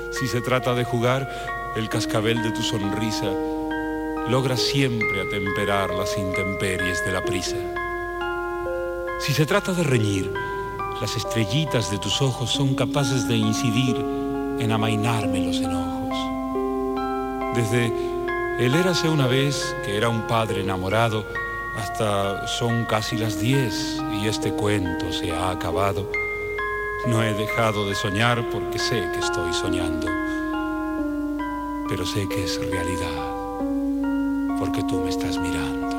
Si se trata de jugar, el cascabel de tu sonrisa logra siempre atemperar las intemperies de la prisa. Si se trata de reñir, las estrellitas de tus ojos son capaces de incidir en amainarme los enojos. Desde el érase una vez que era un padre enamorado, hasta son casi las 10 y este cuento se ha acabado. No he dejado de soñar porque sé que estoy soñando, pero sé que es realidad porque tú me estás mirando.